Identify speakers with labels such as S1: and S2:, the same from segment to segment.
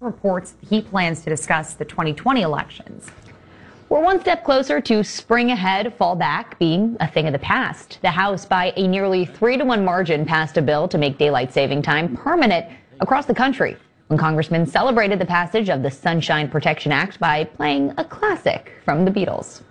S1: reports he plans to discuss the 2020 elections.
S2: We're one step closer to spring ahead, fall back being a thing of the past. The House, by a nearly 3-to-1 margin, passed a bill to make daylight saving time permanent across the country, when congressmen celebrated the passage of the Sunshine Protection Act by playing a classic from the Beatles.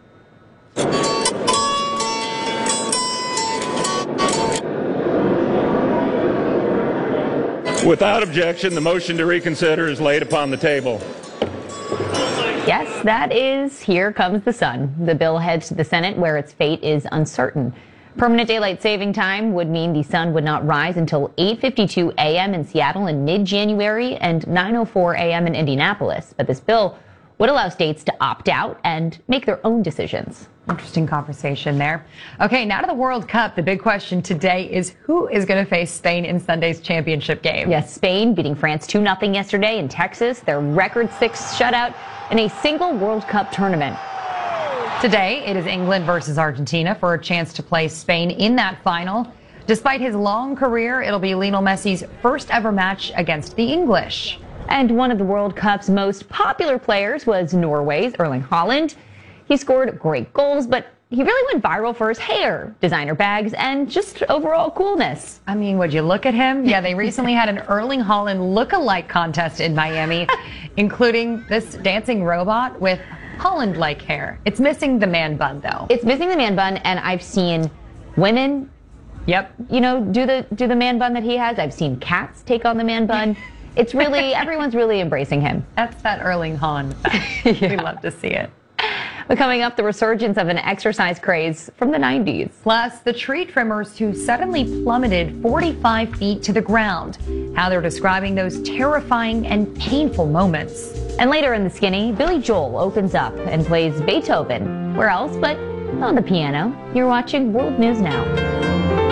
S3: Without objection, the motion to reconsider is laid upon the table.
S2: Yes, that is Here Comes the Sun. The bill heads to the Senate, where its fate is uncertain. Permanent daylight saving time would mean the sun would not rise until 8:52 a.m. in Seattle in mid-January and 9:04 a.m. in Indianapolis. But this bill would allow states to opt out and make their own decisions.
S1: Interesting conversation there. Okay, now to the World Cup. The big question today is who is going to face Spain in Sunday's championship game?
S2: Yes, Spain beating France 2-0 yesterday in Texas, their record 6 shutout in a single World Cup tournament.
S1: Today, it is England versus Argentina for a chance to play Spain in that final. Despite his long career, it'll be Lionel Messi's first ever match against the English.
S2: And one of the World Cup's most popular players was Norway's Erling Haaland. He scored great goals, but he really went viral for his hair, designer bags, and just overall coolness.
S1: I mean, would you look at him? Yeah, they recently had an Erling Haaland look-alike contest in Miami, including this dancing robot with Haaland-like hair. It's missing the man bun, though.
S2: It's missing the man bun, and I've seen women, do the man bun that he has. I've seen cats take on the man bun. It's really, everyone's really embracing him.
S1: That's that Erling Haaland effect. We love to see it.
S2: But coming up, the resurgence of an exercise craze from the 90s.
S1: Plus, the tree trimmers who suddenly plummeted 45 feet to the ground. How they're describing those terrifying and painful moments.
S2: And later in the Skinny, Billy Joel opens up and plays Beethoven. Where else but on the piano? You're watching World News Now.